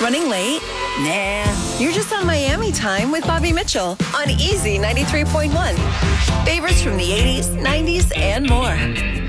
Running late? Nah. You're just on Miami time with Bobby Mitchell on Easy 93.1. Favorites from the 80s, 90s, and more.